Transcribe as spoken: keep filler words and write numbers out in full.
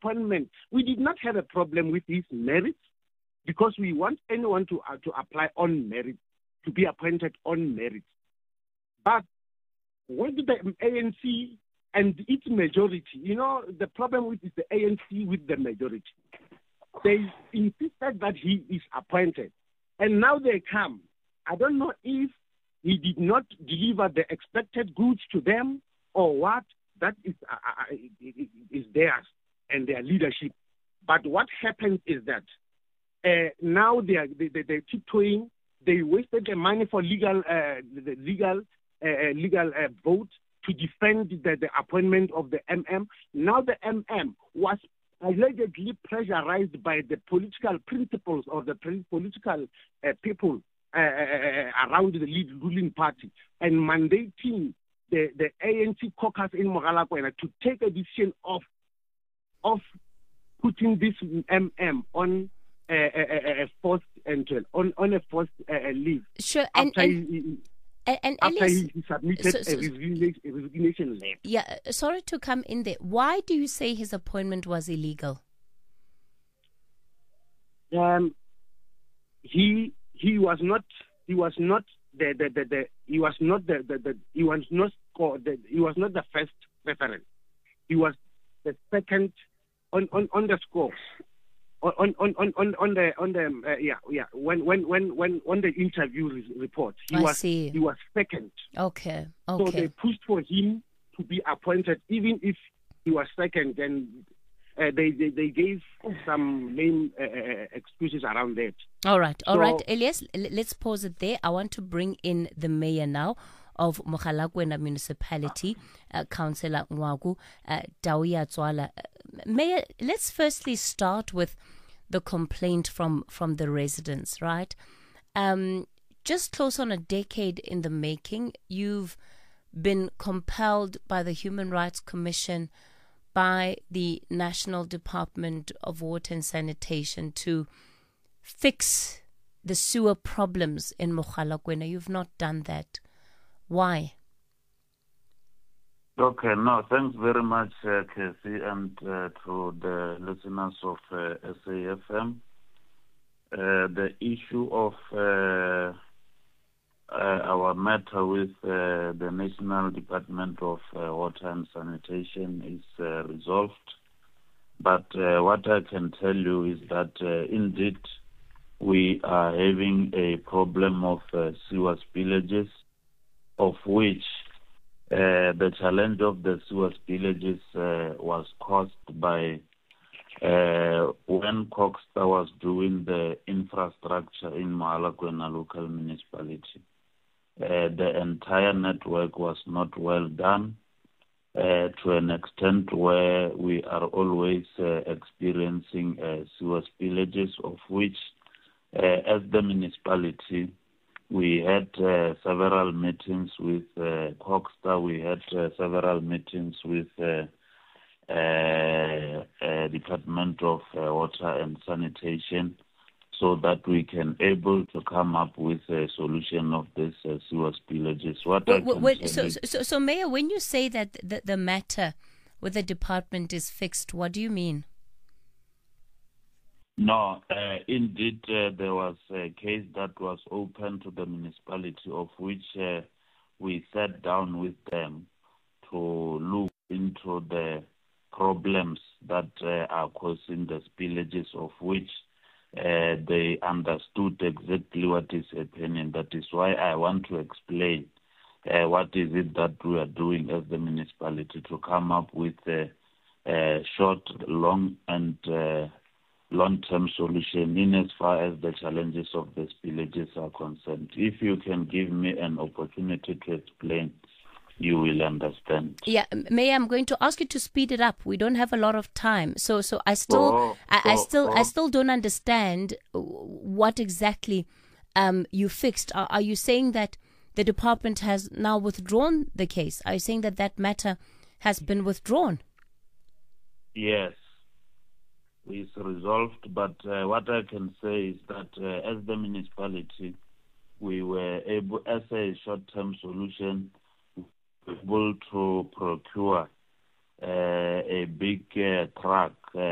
appointment, we did not have a problem with his merits because we want anyone to uh, to apply on merit, to be appointed on merit. But with the A N C and its majority, you know, the problem with is the A N C with the majority. They insisted that he is appointed. And now they come. I don't know if he did not deliver the expected goods to them or what. That is, uh, is theirs and their leadership. But what happens is that uh, now they are they, they, they're tiptoeing. They wasted the money for legal uh, the legal uh, legal uh, vote to defend the, the appointment of the M M. Now the M M was allegedly pressurized by the political principles of the political uh, people uh, around the lead ruling party and mandating the, the A N C caucus in Mogalakwena to take a decision of of putting this M M on a, a, a forced entry, on, on a forced uh, leave. Sure, and, after and, he, and, and after Elias, he submitted so, so, a, resignation, a resignation letter. Yeah, sorry to come in there. Why do you say his appointment was illegal? Um, he he was not he was not the the, the, the he was not the, the, the he was not the, he was not the first reference. He was the second on, on, on the score. On on, on, on, on the on the uh, yeah yeah when when when when on the interview re- report he I was see. he was second. Okay, okay. So they pushed for him to be appointed, even if he was second. And uh, they, they they gave some lame uh, uh, excuses around that. All right, all so, right, Elias. L- let's pause it there. I want to bring in the mayor now of Mogalakwena Municipality, uh, Councillor Ngwagu uh, Dauya Tswala. Uh, Mayor, let's firstly start with the complaint from, from the residents, right? Um, just close on a decade in the making, you've been compelled by the Human Rights Commission, by the National Department of Water and Sanitation to fix the sewer problems in Mogalakwena. You've not done that. Why? Okay, no, thanks very much, uh, Casey, and uh, to the listeners of uh, S A F M. Uh, the issue of uh, uh, our matter with uh, the National Department of uh, Water and Sanitation is uh, resolved. But uh, what I can tell you is that uh, indeed we are having a problem of uh, sewer spillages, of which Uh, the challenge of the sewer spillages uh, was caused by uh, when Coxstar was doing the infrastructure in Mogalakwena local municipality. Uh, the entire network was not well done uh, to an extent where we are always uh, experiencing uh, sewer spillages, of which uh, as the municipality we had uh, several meetings with uh, Coxstar. We had uh, several meetings with uh, uh, uh, Department of uh, Water and Sanitation, so that we can able to come up with a solution of this uh, sewer spillages. What well, I can well, tell so, you, so, so, Mayor, when you say that the, the matter with the department is fixed, what do you mean? No, uh, indeed, uh, there was a case that was open to the municipality, of which uh, we sat down with them to look into the problems that uh, are causing the spillages, of which uh, they understood exactly what is happening. That is why I want to explain uh, what is it that we are doing as the municipality to come up with a, a short, long, and uh, long-term solution in as far as the challenges of the spillages are concerned. If you can give me an opportunity to explain, you will understand. Yeah, Mayor, I'm going to ask you to speed it up. We don't have a lot of time, so so I still oh, I, I oh, still oh. I still don't understand what exactly um you fixed. Are, are you saying that the department has now withdrawn the case? Are you saying that that matter has been withdrawn? Yes. Is resolved, but uh, what I can say is that uh, as the municipality, we were able, as a short-term solution, able to procure uh, a big uh, truck